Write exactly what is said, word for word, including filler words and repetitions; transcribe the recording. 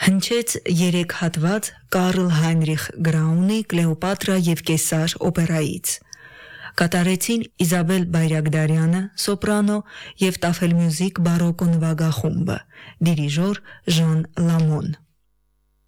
Հնչեց երեք հատված Կարլ Հայնրիխ Գրաունի Կլեոպատրա և Կեսար օպերայից։ Կատարեցին Իզաբել Բայրագդարյանը, սոպրանո և Տաֆելմյուզիկ բարոկո նվագախումբը, դիրիժոր Ժան Լամոն։